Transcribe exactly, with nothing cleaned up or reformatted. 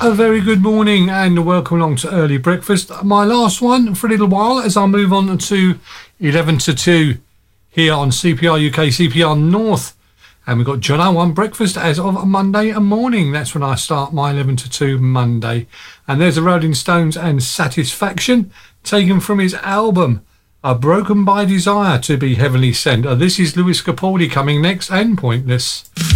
A very good morning and welcome along to Early Breakfast. My last one for a little while as I move on to eleven to two here on C P R U K, C P R North. And we've got John Owen Breakfast as of Monday morning. That's when I start my eleven to two Monday. And there's the Rolling Stones and Satisfaction, taken from his album A Broken by Desire to be Heavenly Sent. This is Lewis Capaldi coming next and Pointless.